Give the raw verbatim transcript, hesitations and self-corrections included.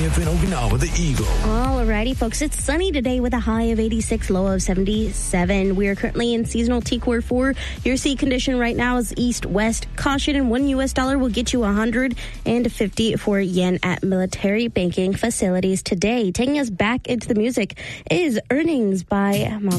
F M Okinawa, the Eagle. Alrighty, folks. It's sunny today with a high of eighty-six, low of seventy-seven. We are currently in seasonal T Core four. Your sea condition right now is east-west. Caution, and one U S dollar will get you one hundred fifty-four yen at military banking facilities today. Taking us back into the music is Earnings by